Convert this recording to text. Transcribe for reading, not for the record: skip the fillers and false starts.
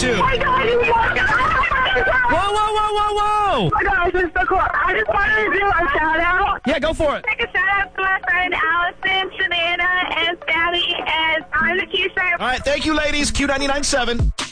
too. Oh my God, you want Whoa. Oh my gosh, this is so cool. I just wanted to do a shout out. Yeah, go for it. Take a shout out to my friend Allison, Shanana, and Sally, and I'm the Q-Shirt. All right, thank you, ladies. Q99.7.